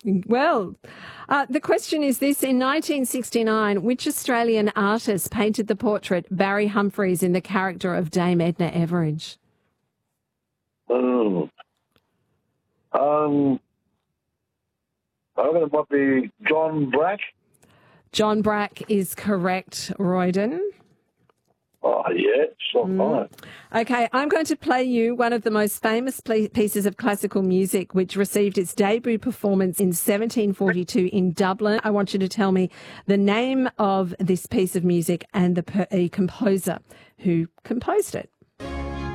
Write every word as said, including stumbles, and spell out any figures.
Well, uh, the question is this. In nineteen sixty-nine, which Australian artist painted the portrait Barry Humphries in the character of Dame Edna Everage? Mm. Um, I reckon it might be John Brack. John Brack is correct, Royden. Oh, yeah, it's not Mm. Okay, I'm going to play you one of the most famous ple- pieces of classical music, which received its debut performance in seventeen forty-two in Dublin. I want you to tell me the name of this piece of music and the per- uh, composer who composed it.